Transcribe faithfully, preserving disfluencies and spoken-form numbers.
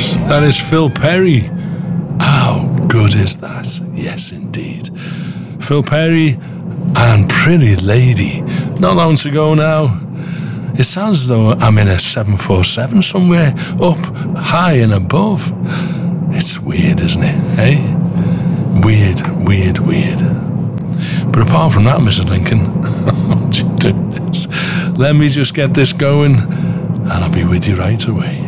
Yes, that is Phil Perry. How good is that? Yes, indeed. Phil Perry and Pretty Lady. Not long to go now. It sounds as though I'm in a seven forty-seven somewhere, up high and above. It's weird, isn't it, eh? Weird, weird, weird. But apart from that, Mister Lincoln, let me just get this going, and I'll be with you right away.